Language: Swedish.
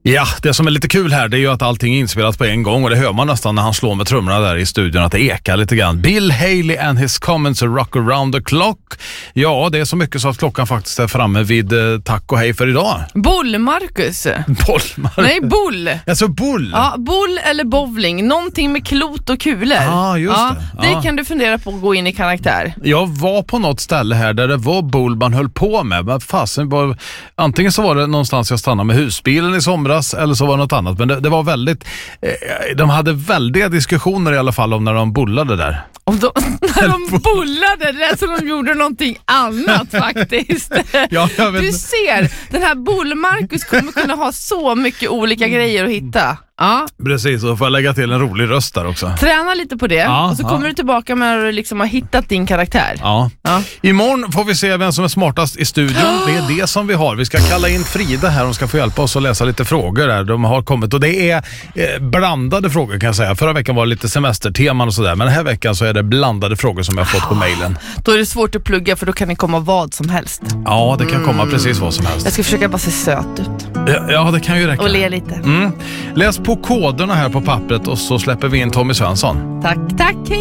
Ja, det som är lite kul här det är ju att allting är inspelat på en gång och det hör man nästan när han slår med trummorna där i studion att det ekar lite grann. Bill Haley and his comments rock around the clock. Ja, det är så mycket så att klockan faktiskt är framme vid tack och hej för idag. Bull, Marcus. Nej, bull. Alltså bull? Ja, bull eller bowling. Någonting med klot och kulor. Ja, just det. Det kan du fundera på att gå in i karaktär. Jag var på något ställe här där det var bull man höll på med. Men fasen var, antingen så var det någonstans jag stannade med husbilen i somras eller så var det något annat. Men det var väldigt, de hade väldiga diskussioner i alla fall om när de bullade där. När de bullade, det är så de gjorde någonting annat faktiskt. Ja, jag vet. Du ser, den här bull-Marcus kommer kunna ha så mycket olika grejer att hitta. Ja. Precis, och får jag lägga till en rolig röst där också. Träna lite på det, ja, och så kommer du tillbaka när du liksom har hittat din karaktär. Ja. Imorgon får vi se vem som är smartast i studion. Det är det som vi har. Vi ska kalla in Frida här, hon ska få hjälpa oss att läsa lite frågor där. De har kommit och det är blandade frågor kan jag säga. Förra veckan var det lite semesterteman och sådär, men den här veckan så är det blandade frågor som jag har fått på mejlen. Då är det svårt att plugga för då kan det komma vad som helst. Ja, det kan komma precis vad som helst. Jag ska försöka bara se söt ut. Ja, det kan ju räcka. Och le lite. Läs på koderna här på pappret och så släpper vi in Tommy Svensson. Tack, hej.